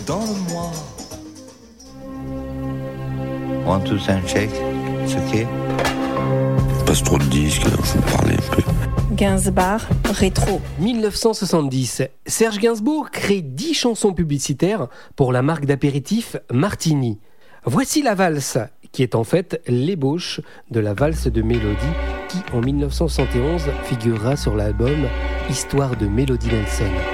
dans le mois. On tous un chèque, ce qu'est. Passe trop de disques, alors je vous parlais un peu. Gainsbourg, rétro. 1970, Serge Gainsbourg crée 10 chansons publicitaires pour la marque d'apéritif Martini. Voici la valse, qui est en fait l'ébauche de la valse de Mélodie, qui en 1971 figurera sur l'album Histoire de Mélodie Nelson.